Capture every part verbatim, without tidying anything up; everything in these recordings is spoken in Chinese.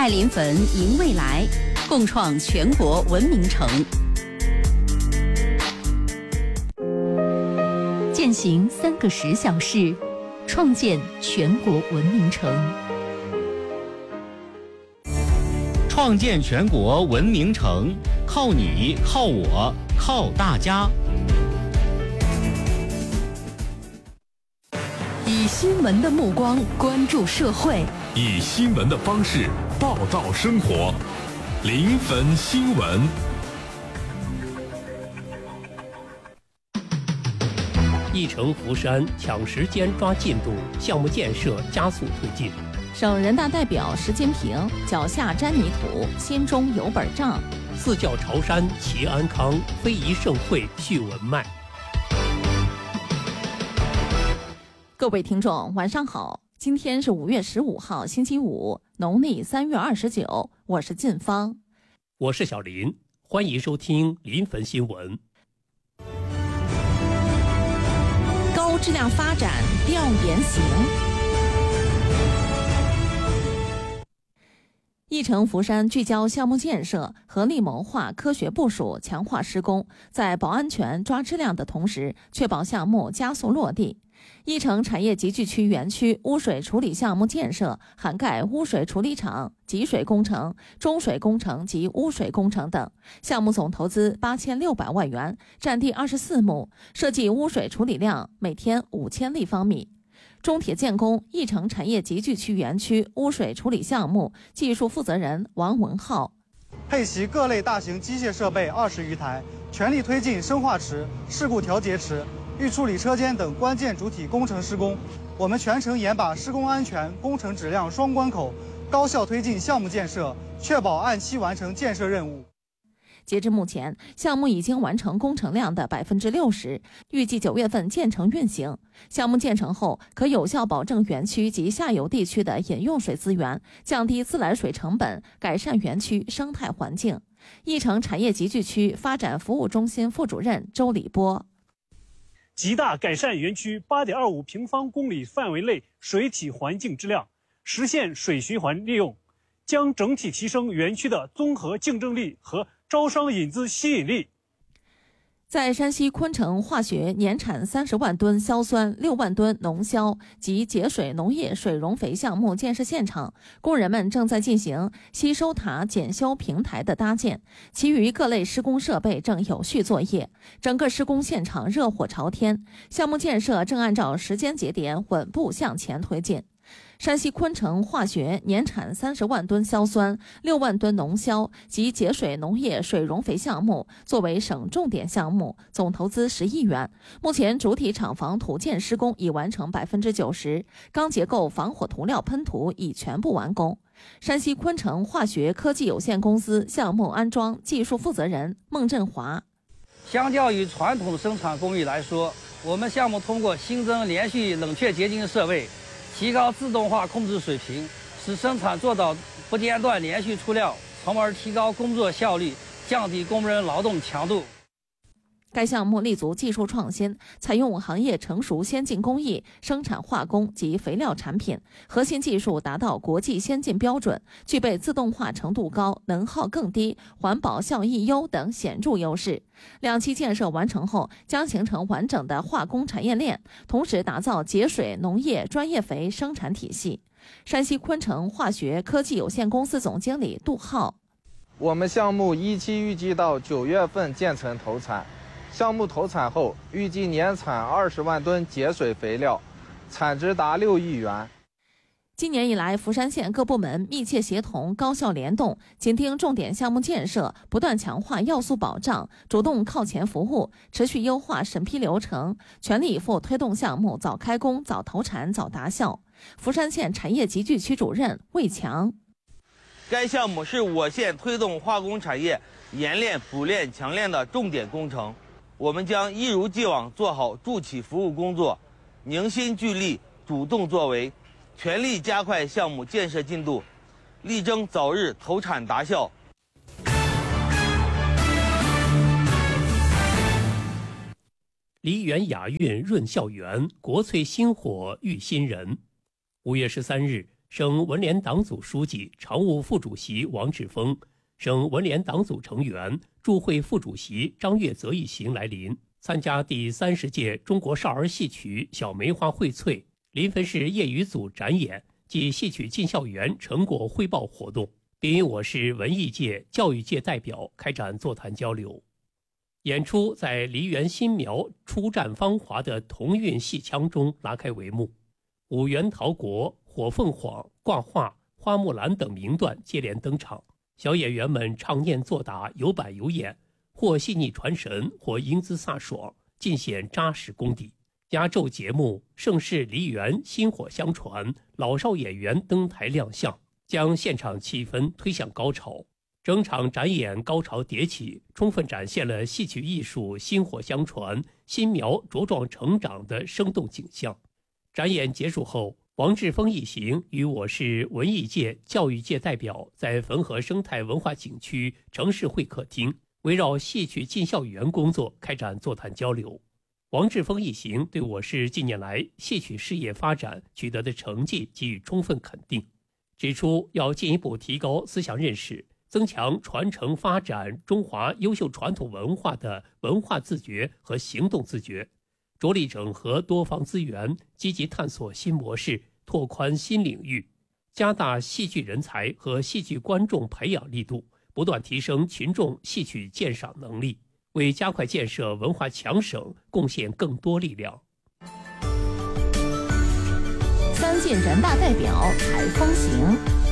爱临汾迎未来，共创全国文明城。践行三个十小时，创建全国文明城。 创建全国文明城，靠你，靠我，靠大家。 以新闻的目光关注社会， 以新闻的方式报道生活。临汾新闻。 议程福山抢时间抓进度，项目建设加速推进。 省人大代表石金平脚下沾泥土，心中有本账。 四教朝山齐安康，非遗盛会续文脉。 各位听众，晚上好，今天是五月十五号，星期五，农历三月二十九，我是晋芳， 我是小林，欢迎收听临汾新闻。 高质量发展调研行。议程福山聚焦项目建设，合力谋划科学部署，强化施工，在保安全、抓质量的同时，确保项目加速落地。议程产业集聚区园区污水处理项目建设涵盖污水处理厂、集水工程、中水工程及污水工程等，项目总投资八千六百万元，占地二十四亩，设计污水处理量每天五千立方米。中铁建工议程产业集聚区园区污水处理项目技术负责人王文浩， 配齐各类大型机械设备二十余台，全力推进生化池、事故调节池、预处理车间等关键主体工程施工。我们全程严把施工安全、工程质量双关口，高效推进项目建设，确保按期完成建设任务。 截至目前，项目已经完成工程量的百分之六十，预计九月份建成运行。项目建成后，可有效保证园区及下游地区的饮用水资源，降低自来水成本，改善园区生态环境。议程产业集聚区发展服务中心副主任周礼波， 极大改善园区八点二五平方公里范围内水体环境质量，实现水循环利用，将整体提升园区的综合竞争力和招商引资吸引力。 在山西昆城化学年产三十万吨硝酸、六万吨浓硝及节水农业水溶肥项目建设现场，工人们正在进行吸收塔检修平台的搭建，其余各类施工设备正有序作业，整个施工现场热火朝天，项目建设正按照时间节点稳步向前推进。山西昆城化学年产三十万吨硝酸、六万吨浓硝及节水农业水溶肥项目作为省重点项目，总投资十亿元。目前主体厂房土建施工已完成百分之九十，钢结构防火涂料喷涂已全部完工。山西昆城化学科技有限公司项目安装技术负责人孟振华， 相较于传统生产工艺来说，我们项目通过新增连续冷却结晶设备，提高自动化控制水平，使生产做到不间断连续出料，从而提高工作效率，降低工人劳动强度。 该项目立足技术创新，采用行业成熟先进工艺生产化工及肥料产品，核心技术达到国际先进标准，具备自动化程度高、能耗更低、环保效益优等显著优势。两期建设完成后，将形成完整的化工产业链，同时打造节水农业专业肥生产体系。山西昆城化学科技有限公司总经理杜浩， 我们项目一期预计到九月份建成投产。项目投产后，预计年产二十万吨节水肥料，产值达六亿元。 今年以来，福山县各部门密切协同、高效联动，紧盯重点项目建设，不断强化要素保障，主动靠前服务，持续优化审批流程，全力以赴推动项目早开工、早投产、早达效。福山县产业集聚区主任魏强， 该项目是我县推动化工产业冶炼、补炼、强炼的重点工程。我们将一如既往做好助企服务工作，凝心聚力，主动作为，全力加快项目建设进度，力争早日投产达效。 梨园雅韵润校园，国粹薪火育新人。五月十三日， 省文联党组书记、常务副主席王志峰，省文联党组成员、驻会副主席张月泽一行来临，参加第三十届中国少儿戏曲小梅花荟萃临汾市业余组展演暨戏曲进校园成果汇报活动，并与我市文艺界、教育界代表开展座谈交流。演出在梨园新苗出战芳华的同韵戏腔中拉开帷幕，五元陶国、火凤凰、挂画、花木兰等名段接连登场，小演员们唱念作答，有板有眼，或细腻传神，或英姿飒爽，尽显扎实功底。压轴节目盛世梨园薪火相传，老少演员登台亮相，将现场气氛推向高潮。整场展演高潮迭起，充分展现了戏曲艺术薪火相传、新苗茁壮成长的生动景象。展演结束后，王志峰一行与我市文艺界、教育界代表在汾河生态文化景区城市会客厅，围绕戏曲进校园工作开展座谈交流。王志峰一行对我市近年来戏曲事业发展取得的成绩给予充分肯定，指出要进一步提高思想认识，增强传承发展中华优秀传统文化的文化自觉和行动自觉，着力整合多方资源，积极探索新模式，拓宽新领域，加大戏剧人才和戏剧观众培养力度，不断提升群众戏曲鉴赏能力，为加快建设文化强省贡献更多力量。 三届人大代表采风行。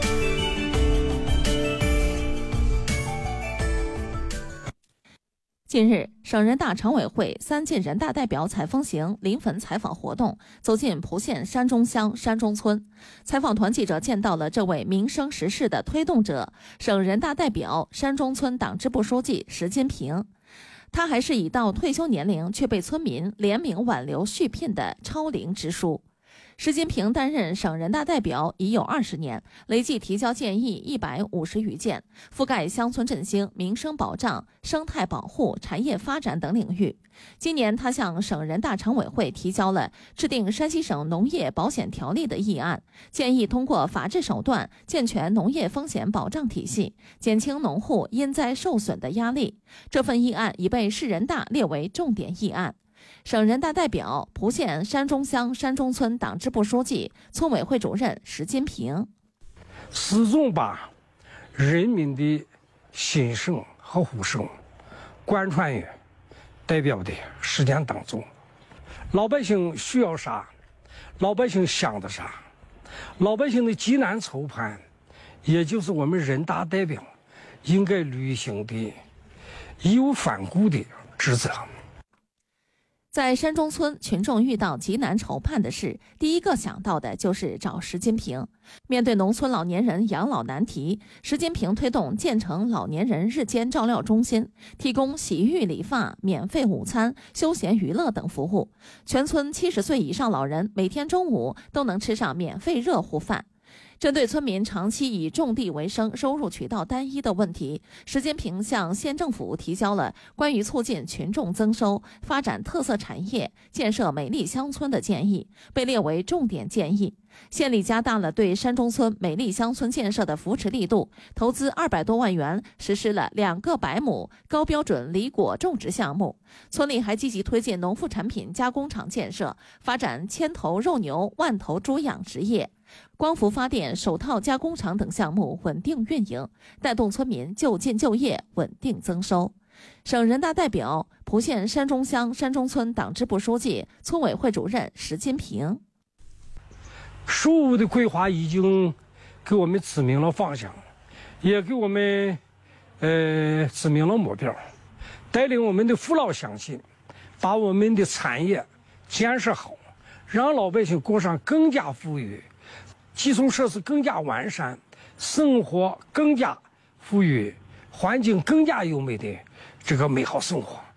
近日，省人大常委会三届人大代表采风行临汾采访活动走进蒲县山中乡山中村。采访团记者见到了这位民生实事的推动者——省人大代表、山中村党支部书记石金平。他还是已到退休年龄却被村民联名挽留续聘的超龄支书。石金平担任省人大代表已有二十年，累计提交建议一百五十余件，覆盖乡村振兴、民生保障、生态保护、产业发展等领域。今年，他向省人大常委会提交了制定山西省农业保险条例的议案，建议通过法治手段健全农业风险保障体系，减轻农户因灾受损的压力。这份议案已被市人大列为重点议案。省人大代表、蒲县山中乡山中村党支部书记、村委会主任石金平， 始终把人民的心声和呼声贯穿于代表的实践当中。老百姓需要啥，老百姓想的啥，老百姓的急难愁盼，也就是我们人大代表应该履行的义无反顾的职责。 在山中村，群众遇到急难愁盼的事，第一个想到的就是找石金平。面对农村老年人养老难题，石金平推动建成老年人日间照料中心，提供洗浴理发、免费午餐、休闲娱乐等服务。全村七十岁以上老人每天中午都能吃上免费热乎饭。针对村民长期以种地为生、收入渠道单一的问题，石金平向县政府提交了关于促进群众增收、发展特色产业、建设美丽乡村的建议，被列为重点建议。县里加大了对山中村美丽乡村建设的扶持力度，投资二百多万元，实施了两个百亩高标准梨果种植项目。村里还积极推进农副产品加工厂建设，发展千头肉牛、万头猪养殖业。光伏发电、手套加工厂等项目稳定运营，带动村民就近就业，稳定增收。省人大代表、蒲县山中乡山中村党支部书记、村委会主任石金平。 十五的规划已经给我们指明了方向，也给我们呃指明了目标，带领我们的父老乡亲，把我们的产业建设好，让老百姓过上更加富裕、基础设施更加完善、生活更加富裕、环境更加优美的这个美好生活。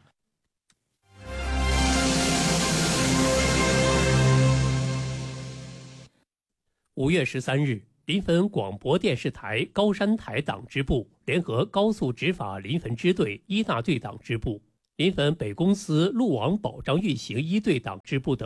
五月十三日，临汾广播电视台高山台党支部联合高速执法临汾支队一大队党支部、临汾北公司路网保障运行一队党支部等，共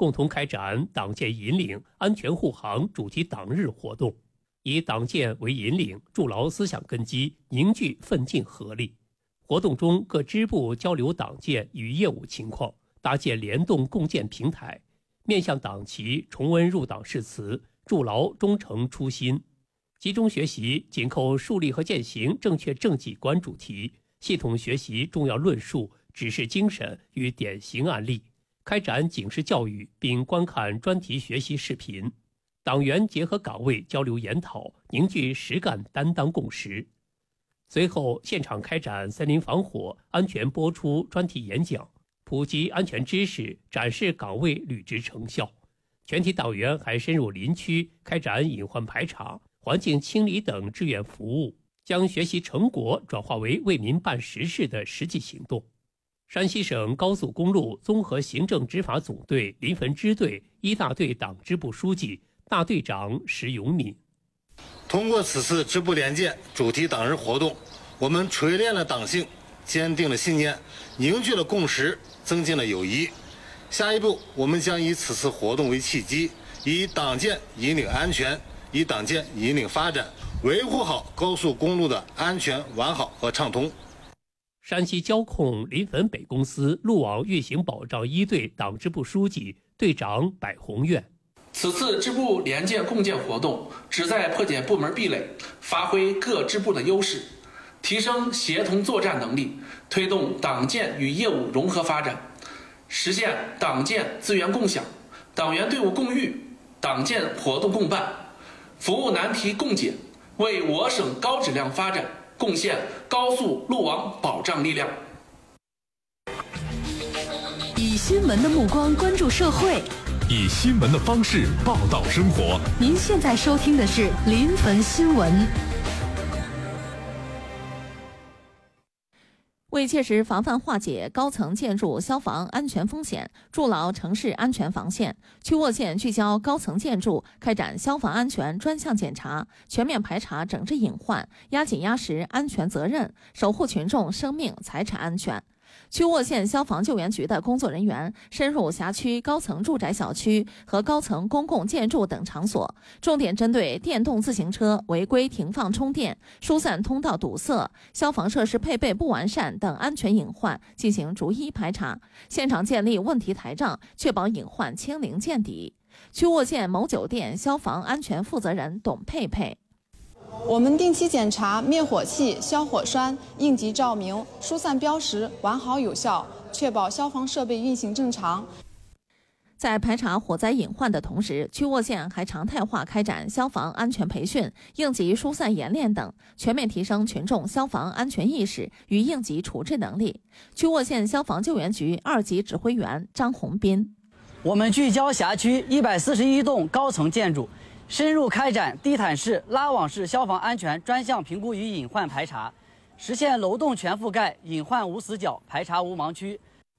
共同开展党建引领、安全护航主题党日活动，以党建为引领，筑牢思想根基，凝聚奋进合力。活动中，各支部交流党建与业务情况，搭建联动共建平台，面向党旗重温入党誓词，筑牢忠诚初心。集中学习紧扣树立和践行正确政绩观主题，系统学习重要论述、指示精神与典型案例，开展警示教育，并观看专题学习视频。党员结合岗位交流研讨，凝聚实干担当共识。随后，现场开展森林防火、安全播出专题演讲，普及安全知识，展示岗位履职成效。全体党员还深入林区开展隐患排查、环境清理等志愿服务，将学习成果转化为为民办实事的实际行动。山西省高速公路综合行政执法总队临汾支队一大队党支部书记、大队长石永敏。 通过此次支部联建主题党日活动，我们锤炼了党性，坚定了信念，凝聚了共识，增进了友谊。下一步，我们将以此次活动为契机，以党建引领安全，以党建引领发展，维护好高速公路的安全完好和畅通。 山西交控临汾北公司路网运行保障一队党支部书记、队长柏宏愿。 此次支部联建共建活动旨在破解部门壁垒，发挥各支部的优势，提升协同作战能力，推动党建与业务融合发展，实现党建资源共享、党员队伍共育、党建活动共办、服务难题共解，为我省高质量发展贡献高速路网保障力量。 以新闻的目光关注社会， 以新闻的方式报道生活。 您现在收听的是临汾新闻。 为切实防范化解高层建筑消防安全风险，筑牢城市安全防线，曲沃县聚焦高层建筑，开展消防安全专项检查，全面排查整治隐患，压紧压实安全责任，守护群众生命财产安全。曲沃县消防救援局的工作人员深入辖区高层住宅小区和高层公共建筑等场所，重点针对电动自行车违规停放充电、疏散通道堵塞、消防设施配备不完善等安全隐患进行逐一排查，现场建立问题台账，确保隐患清零见底。曲沃县某酒店消防安全负责人董佩佩。 我们定期检查灭火器、消火栓、应急照明、疏散标识完好有效，确保消防设备运行正常。 在排查火灾隐患的同时，曲沃县还常态化开展消防安全培训、应急疏散演练等，全面提升群众消防安全意识与应急处置能力。曲沃县消防救援局二级指挥员张红斌： 我们聚焦辖区一百四十一栋高层建筑，深入开展地毯式、拉网式消防安全专项评估与隐患排查，实现楼栋全覆盖、隐患无死角、排查无盲区。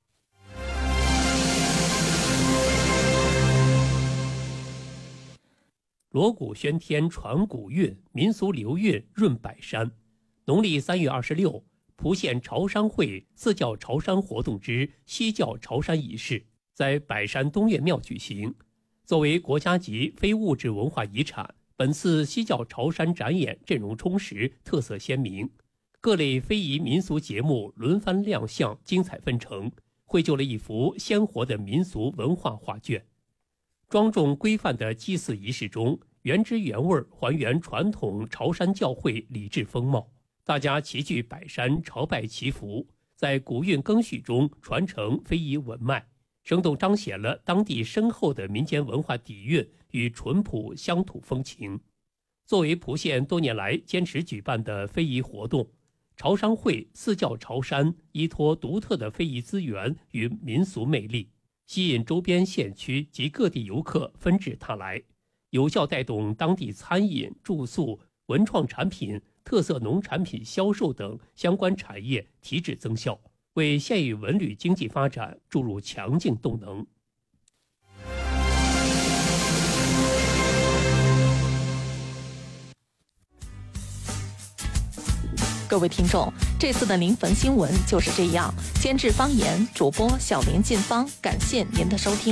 锣鼓喧天传古韵，民俗流韵润百山。农历三月二十六，蒲县潮山会四教潮山活动之西教潮山仪式在百山东岳庙举行。作为国家级非物质文化遗产，本次西教潮山展演阵容充实，特色鲜明，各类非遗民俗节目轮番亮相，精彩纷呈，绘就了一幅鲜活的民俗文化画卷。庄重规范的祭祀仪式中，原汁原味还原传统潮山教会礼制风貌，大家齐聚百山朝拜祈福，在古韵赓续中传承非遗文脉，生动彰显了当地深厚的民间文化底蕴与淳朴乡土风情。作为蒲县多年来坚持举办的非遗活动，潮山会四教潮山依托独特的非遗资源与民俗魅力，吸引周边县区及各地游客纷至沓来，有效带动当地餐饮、住宿、文创产品、特色农产品销售等相关产业提质增效，为县域文旅经济发展注入强劲动能。 各位听众，这次的临汾新闻就是这样。监制方言，主播小林进芳，感谢您的收听。